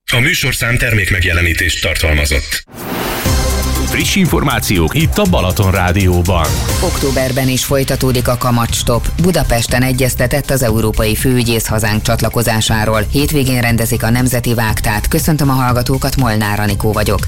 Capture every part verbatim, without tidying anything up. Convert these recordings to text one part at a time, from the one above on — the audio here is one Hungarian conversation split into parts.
A műsorszám termék megjelenítést tartalmazott. Friss információk itt a Balaton Rádióban. Októberben is folytatódik a kamatstop. Budapesten egyeztetett az Európai Főügyész hazánk csatlakozásáról. Hétvégén rendezik a Nemzeti Vágtát. Köszöntöm a hallgatókat, Molnár Anikó vagyok.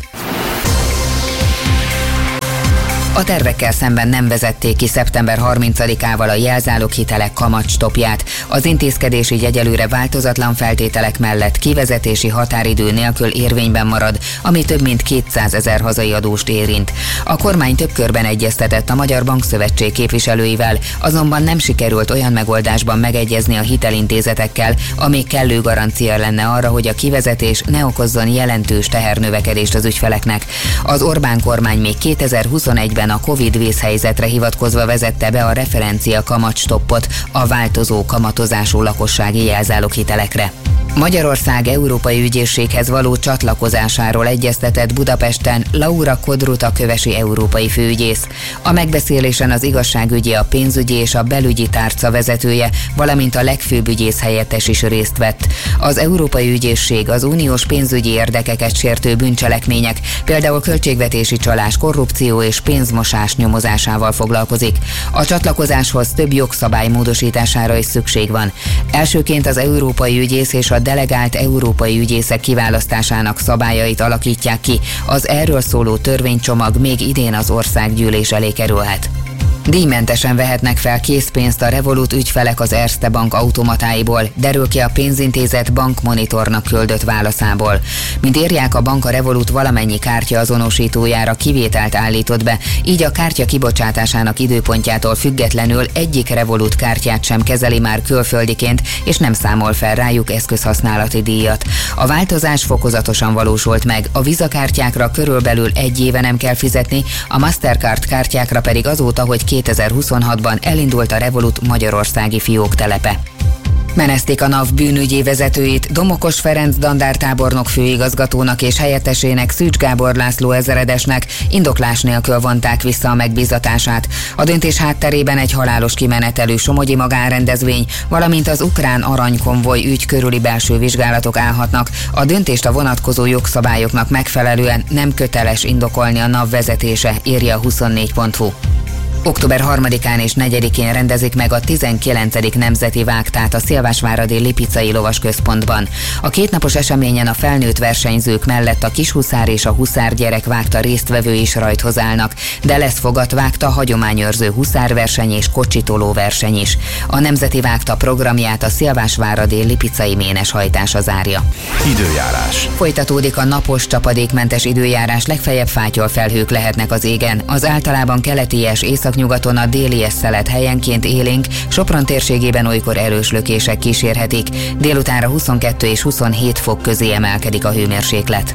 A tervekkel szemben nem vezették ki szeptember harmincadikával a jelzáloghitelek kamatstopját. Az intézkedés így egyelőre változatlan feltételek mellett kivezetési határidő nélkül érvényben marad, ami több mint kétszázezer hazai adóst érint. A kormány több körben egyeztetett a Magyar Bankszövetség képviselőivel, azonban nem sikerült olyan megoldásban megegyezni a hitelintézetekkel, ami kellő garancia lenne arra, hogy a kivezetés ne okozzon jelentős tehernövekedést az ügyfeleknek. Az Orbán kormány még kétezer-huszonegyben a Covid vészhelyzetre hivatkozva vezette be a referencia kamatstoppot a változó kamatozású lakossági jelzáloghitelekre. Magyarország Európai Ügyészséghez való csatlakozásáról egyeztetett Budapesten Laura Kodruta kövesi európai főügyész. A megbeszélésen az igazságügyi, a pénzügyi és a belügyi tárca vezetője, valamint a legfőbb ügyész helyettes is részt vett. Az Európai Ügyészség az uniós pénzügyi érdekeket sértő bűncselekmények, például költségvetési csalás, korrupció és pénzmosás nyomozásával foglalkozik. A csatlakozáshoz több jogszabály módosítására is szükség van. Elsőként az európai ügyész és a delegált európai ügyészek kiválasztásának szabályait alakítják ki. Az erről szóló törvénycsomag még idén az országgyűlés elé kerülhet. Díjmentesen vehetnek fel készpénzt a Revolut ügyfelek az Erste Bank automatáiból, derül ki a pénzintézet bankmonitornak küldött válaszából. Mint írják, a bank a Revolut valamennyi kártya azonosítójára kivételt állított be, így a kártya kibocsátásának időpontjától függetlenül egyik Revolut kártyát sem kezeli már külföldiként, és nem számol fel rájuk eszközhasználati díjat. A változás fokozatosan valósult meg, a Visa kártyákra körülbelül egy éve nem kell fizetni, a Mastercard kártyákra pedig azóta, hogy kétezer-huszonhatban elindult a Revolut magyarországi fióktelepe. Menezték a NAV bűnügyi vezetőit, Domokos Ferenc dandártábornok főigazgatónak és helyettesének Szűcs Gábor László ezredesnek indoklás nélkül vonták vissza a megbízatását. A döntés hátterében egy halálos kimenetelű somogyi magánrendezvény, valamint az ukrán aranykonvoj ügy körüli belső vizsgálatok állhatnak. A döntést a vonatkozó jogszabályoknak megfelelően nem köteles indokolni a NAV vezetése, írja a huszonnégy pont hu. Október harmadikán és negyedikén rendezik meg a tizenkilencedik Nemzeti Vágtát a Szilvásváradi Lipicai Lovasközpontban. A kétnapos eseményen a felnőtt versenyzők mellett a kishuszár és a huszár gyerek vágta résztvevő is rajthoz állnak, de lesz fogatvágta, hagyományőrző huszárverseny és kocsitoló verseny is. A Nemzeti Vágta programját a Szilvásváradi Lipicai méneshajtása zárja. Időjárás. Folytatódik a napos, csapadékmentes időjárás, legfeljebb fátyolfelhők lehetnek az égen. Az általában keleties északnyugaton a déli szelet helyenként élénk, Sopron térségében olykor erős lökések kísérhetik. Délutánra huszonkettő és huszonhét fok közé emelkedik a hőmérséklet.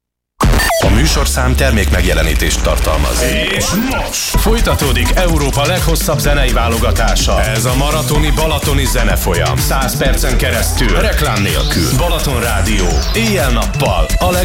A műsorszám termék megjelenítést tartalmaz. És most folytatódik Európa leghosszabb zenei válogatása. Ez a maratoni balatoni zenefolyam. száz percen keresztül, reklám nélkül. Balaton Rádió. Éjjel-nappal a leg